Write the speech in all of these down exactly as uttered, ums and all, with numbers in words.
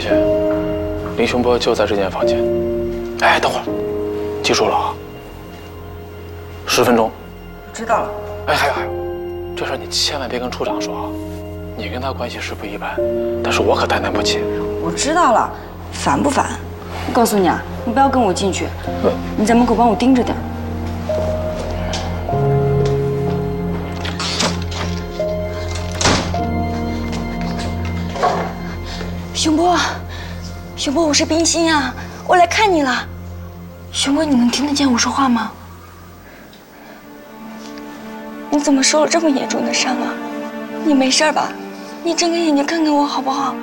谢谢。林雄波就在这间房间。哎，等会儿，记住了啊，十分钟。 知道了。 哎，还有还有，这事你千万别跟处长说啊。你跟他关系是不一般，但是我可担当不起。 我知道了，烦不烦？我告诉你啊，你不要跟我进去， 嗯、 你在门口帮我盯着点。熊波，熊波，我是冰心啊，我来看你了。熊波，你能听得见我说话吗？你怎么受了这么严重的伤啊？你没事吧？你睁开眼睛看看我好不好？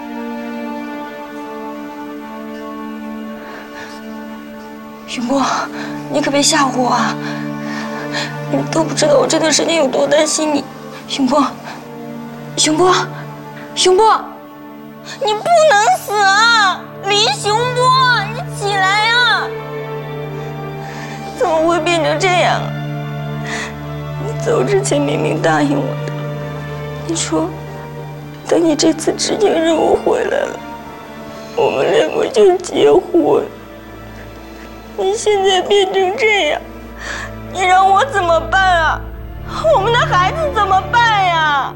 熊波，你可别吓唬我啊！你都不知道我这段时间有多担心你。熊波，熊波，熊波，你不能死啊！林熊波，你起来啊！怎么会变成这样啊？你走之前明明答应我的，你说等你这次执行任务回来了，我们两个就结婚。你现在变成这样，你让我怎么办啊？我们的孩子怎么办呀？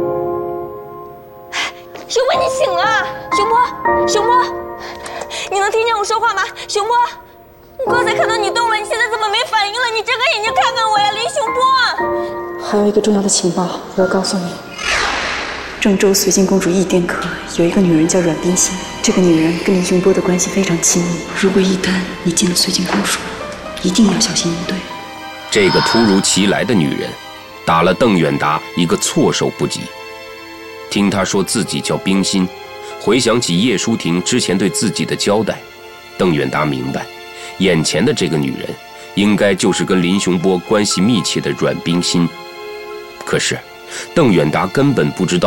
熊波，你醒了！熊波，熊波，你能听见我说话吗？熊波，我刚才看到你动了，你现在怎么没反应了？你睁开眼睛看看我呀，林熊波！ 还有一个重要的情报，我要告诉你。郑州绥靖公主懿殿科有一个女人叫阮冰心，这个女人跟林雄波的关系非常亲密。如果一旦你进了绥靖公署，一定要小心应对。 这个突如其来的女人，打了邓远达一个措手不及。听她说自己叫冰心，回想起叶舒婷之前对自己的交代，邓远达明白，眼前的这个女人，应该就是跟林雄波关系密切的阮冰心。可是，邓远达根本不知道